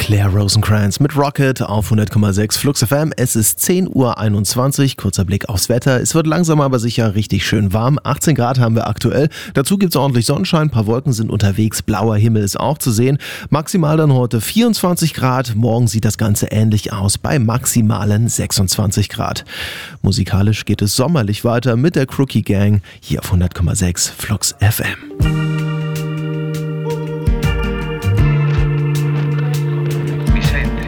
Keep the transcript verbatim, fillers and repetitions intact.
Claire Rosencrantz mit Rocket auf hundert Komma sechs Flux F M. Es ist zehn Uhr einundzwanzig, kurzer Blick aufs Wetter. Es wird langsam aber sicher richtig schön warm. achtzehn Grad haben wir aktuell. Dazu gibt es ordentlich Sonnenschein, ein paar Wolken sind unterwegs, blauer Himmel ist auch zu sehen. Maximal dann heute vierundzwanzig Grad. Morgen sieht das Ganze ähnlich aus bei maximalen sechsundzwanzig Grad. Musikalisch geht es sommerlich weiter mit der Crookie Gang hier auf hundert Komma sechs Flux F M.